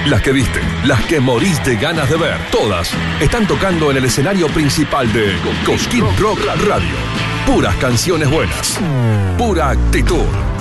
las que viste, las que morís de ganas de ver, todas están tocando en el escenario principal de Cosquín Rock Radio. Puras canciones buenas, pura actitud.